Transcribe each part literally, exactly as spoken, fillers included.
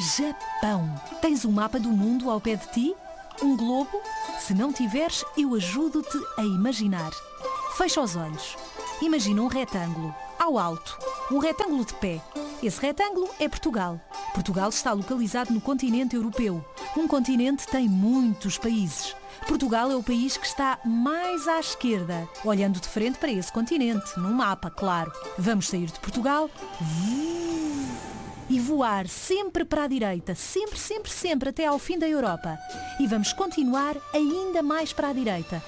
Japão. Tens um mapa do mundo ao pé de ti? Um globo? Se não tiveres, eu ajudo-te a imaginar. Fecha os olhos. Imagina um retângulo, ao alto. Um retângulo de pé. Esse retângulo é Portugal. Portugal está localizado no continente europeu. Um continente tem muitos países. Portugal é o país que está mais à esquerda, olhando de frente para esse continente, num mapa, claro. Vamos sair de Portugal e voar sempre para a direita, sempre, sempre, sempre, até ao fim da Europa. E vamos continuar ainda mais para a direita.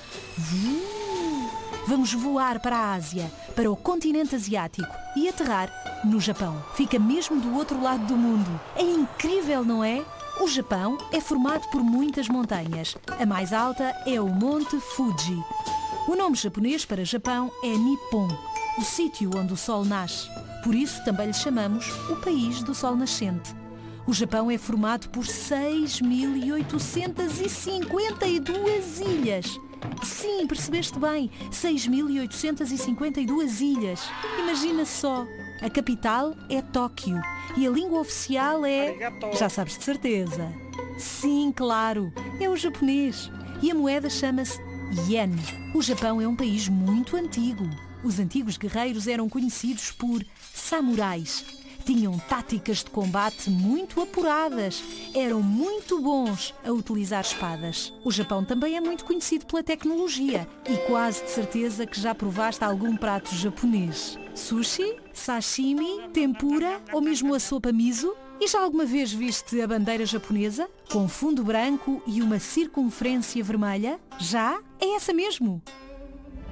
Vamos voar para a Ásia, para o continente asiático e aterrar no Japão. Fica mesmo do outro lado do mundo. É incrível, não é? O Japão é formado por muitas montanhas. A mais alta é o Monte Fuji. O nome japonês para Japão é Nippon, o sítio onde o sol nasce. Por isso também lhe chamamos o país do sol nascente. O Japão é formado por seis mil oitocentas e cinquenta e duas ilhas. Sim, percebeste bem, seis mil oitocentas e cinquenta e duas ilhas. Imagina só. A capital é Tóquio e a língua oficial é... Já sabes de certeza. Sim, claro, é o japonês. E a moeda chama-se Yen. O Japão é um país muito antigo. Os antigos guerreiros eram conhecidos por samurais. Tinham táticas de combate muito apuradas. Eram muito bons a utilizar espadas. O Japão também é muito conhecido pela tecnologia e quase de certeza que já provaste algum prato japonês. Sushi, sashimi, tempura ou mesmo a sopa miso? E já alguma vez viste a bandeira japonesa? Com fundo branco e uma circunferência vermelha? Já? É essa mesmo!